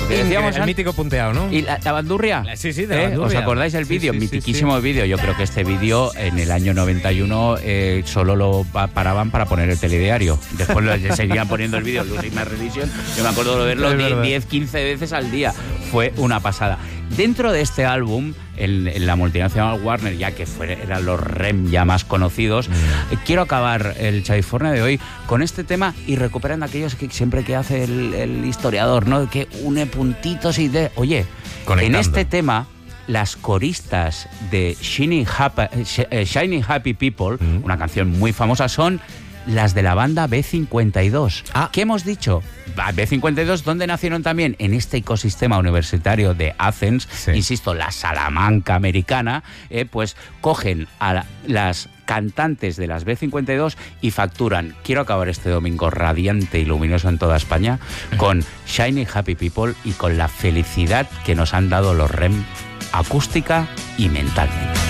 que decíamos el mítico punteado, ¿no? ¿Y la bandurria? Sí, de la bandurria. ¿Os acordáis del vídeo? Sí, Mitiquísimo vídeo. Yo creo que este vídeo en el año 91 solo lo paraban para poner el telediario. Después seguían poniendo el vídeo Losing My Religion. Yo me acuerdo de verlo 10, 15 veces al día. Fue una pasada. Dentro de este álbum, en la multinacional Warner, ya que eran los REM ya más conocidos, quiero acabar el Chaiforne de hoy con este tema y recuperando aquellos que siempre que hace el historiador, ¿no? Que une puntitos y de... Oye, conectando. En este tema, las coristas de Shining Happy People, una canción muy famosa, son las de la banda B52. ¿Qué hemos dicho? B52, ¿dónde nacieron también? En este ecosistema universitario de Athens, insisto, la Salamanca americana, pues cogen a las cantantes de las B52 y facturan. Quiero acabar este domingo radiante y luminoso en toda España con Shining Happy People y con la felicidad que nos han dado los REM acústica y mentalmente.